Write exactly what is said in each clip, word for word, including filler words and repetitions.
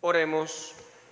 Oremos.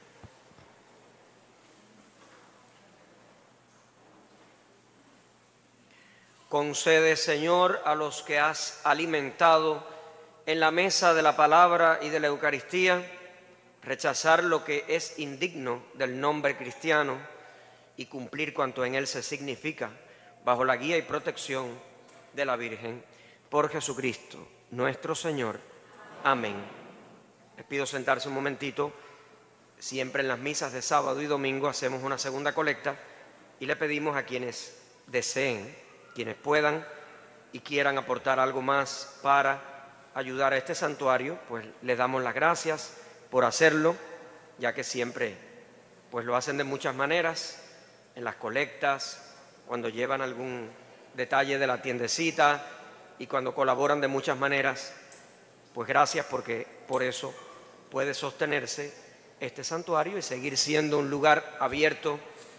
Concede, Señor, a los que has alimentado en la mesa de la palabra y de la Eucaristía, rechazar lo que es indigno del nombre cristiano y cumplir cuanto en él se significa, bajo la guía y protección de la Virgen, por Jesucristo, nuestro Señor. Amén. Les pido sentarse un momentito. Siempre en las misas de sábado y domingo hacemos una segunda colecta y le pedimos a quienes deseen, quienes puedan y quieran aportar algo más para ayudar a este santuario, pues les damos las gracias por hacerlo, ya que siempre pues lo hacen de muchas maneras, en las colectas, cuando llevan algún detalle de la tiendecita y cuando colaboran de muchas maneras. Pues gracias, porque por eso puede sostenerse este santuario y seguir siendo un lugar abierto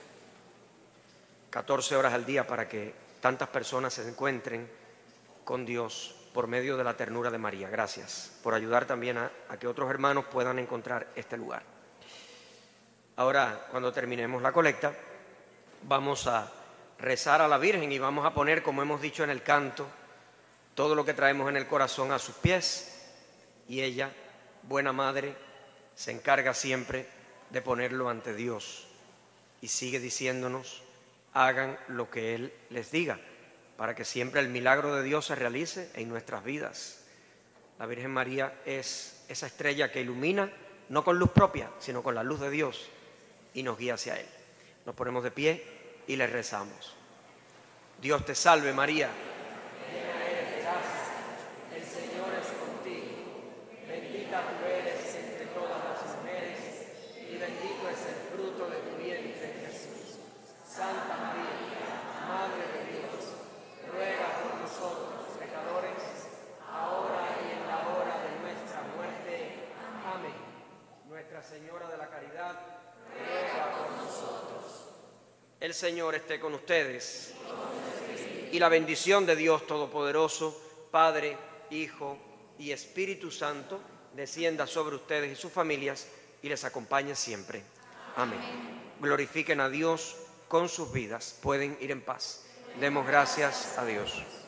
catorce horas al día para que tantas personas se encuentren con Dios por medio de la ternura de María. Gracias por ayudar también a, a que otros hermanos puedan encontrar este lugar. Ahora, cuando terminemos la colecta, vamos a rezar a la Virgen y vamos a poner, como hemos dicho en el canto, todo lo que traemos en el corazón a sus pies, y ella, buena madre, se encarga siempre de ponerlo ante Dios y sigue diciéndonos: hagan lo que Él les diga, para que siempre el milagro de Dios se realice en nuestras vidas. La Virgen María es esa estrella que ilumina, no con luz propia, sino con la luz de Dios, y nos guía hacia Él. Nos ponemos de pie y le rezamos. Dios te salve María, llena eres de gracia, el Señor es contigo, bendita tú eres entre todas las mujeres, y bendito es el fruto de tu vientre, Jesús. Santa María, Madre de Dios, ruega por nosotros pecadores, ahora y en la hora de nuestra muerte. Amén. Nuestra Señora de la Caridad, ruega por nosotros. El Señor esté con ustedes. Y la bendición de Dios Todopoderoso, Padre, Hijo y Espíritu Santo, descienda sobre ustedes y sus familias y les acompañe siempre. Amén. Glorifiquen a Dios con sus vidas. Pueden ir en paz. Demos gracias a Dios.